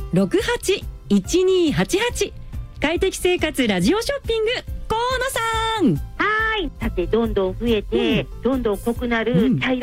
081288快適生活ラジオショッピング河野さん。 はい。さてどんどん増えて、どんどん濃くなる茶色